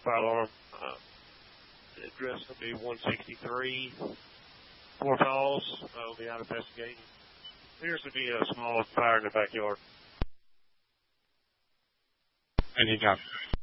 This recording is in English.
fire alarm. The address will be 163. 4 calls. I'll be out investigating. Appears to be a small fire in the backyard. Any copy?